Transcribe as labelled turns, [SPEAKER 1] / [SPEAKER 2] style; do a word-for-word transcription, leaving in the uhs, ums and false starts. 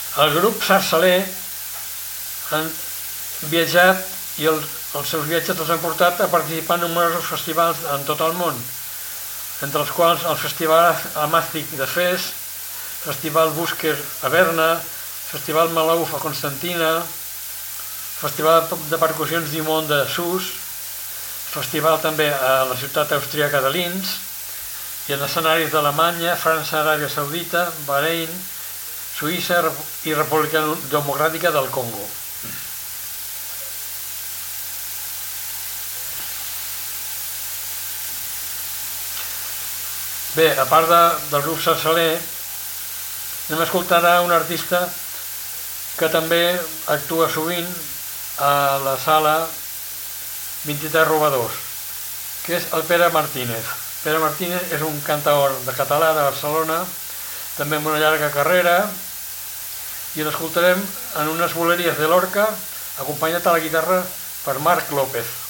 [SPEAKER 1] El grup sarsaler han viatjat i el, els seus viatges els han portat a participar en numerosos festivals en tot el món, entre els quals el Festival Amàstic de Fes, Festival Busker a Berna, Festival Malauf a Constantina, Festival de Percussions d'Imont de Sus, festival també a la ciutat austríaca de Linz, i en escenaris d'Alemanya, França, Aràbia Saudita, Bahrein, Suïssa i República Democràtica del Congo. Bé, a part de, del grup sarsaler, anem a escoltar un artista que també actua sovint a la sala vint-i-tres Robadors, que és el Pere Martínez. Pere Martínez és un cantaor de català de Barcelona, també amb una llarga carrera, i l'escoltarem en unes boleries de Lorca, acompanyat a la guitarra per Marc López.